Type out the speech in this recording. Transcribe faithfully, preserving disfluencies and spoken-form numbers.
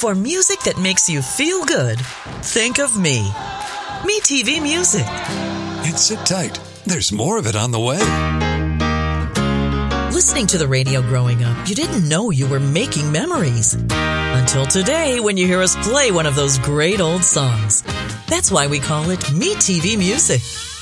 For music that makes you feel good, think of me. Me T V Music. And sit tight. There's more of it on the way. Listening to the radio growing up, you didn't know you were making memories. Until today, when you hear us play one of those great old songs. That's why we call it Me T V Music.